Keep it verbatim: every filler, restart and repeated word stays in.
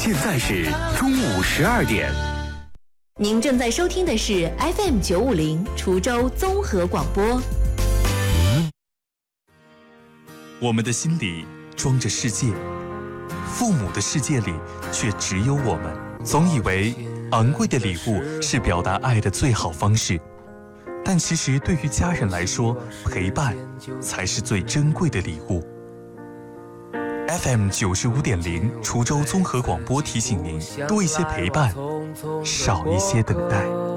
现在是中午十二点。 您正在收听的是 F M 九五零滁州综合广播。 我们的心里装着世界，父母的世界里却只有我们。总以为昂贵的礼物是表达爱的最好方式，但其实对于家人来说，陪伴才是最珍贵的礼物。F M 九十五点零滁州综合广播提醒您：多一些陪伴，少一些等待。